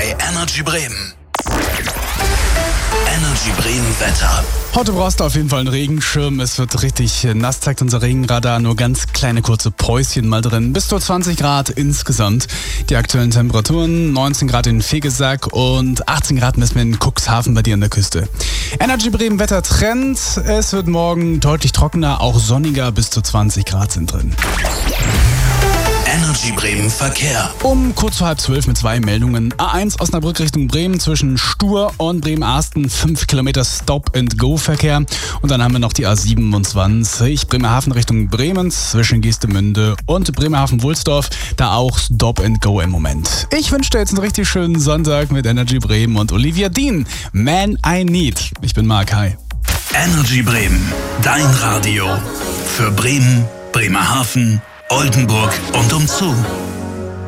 bei Energy Bremen. Energy Bremen Wetter. Heute brauchst du auf jeden Fall einen Regenschirm. Es wird richtig nass, zeigt unser Regenradar. Nur ganz kleine kurze Päuschen mal drin. Bis zu 20 Grad insgesamt. Die aktuellen Temperaturen 19 Grad in Vegesack und 18 Grad messen wir in Cuxhaven bei dir an der Küste. Energy Bremen Wettertrend. Es wird morgen deutlich trockener, auch sonniger. Bis zu 20 Grad sind drin. Energy Bremen Verkehr. Um kurz vor 11:30 mit 2 Meldungen. A1 Osnabrück Richtung Bremen zwischen Stur und Bremerhaven 5 Kilometer Stop-and-Go-Verkehr. Und dann haben wir noch die A27 Bremerhaven Richtung Bremen zwischen Geestemünde und Bremerhaven-Wulsdorf. Da auch Stop-and-Go im Moment. Ich wünsche dir jetzt einen richtig schönen Sonntag mit Energy Bremen und Olivia Dean. Man I Need. Ich bin Mark. Hi. Energy Bremen. Dein Radio. Für Bremen, Bremerhaven, Oldenburg und umzu.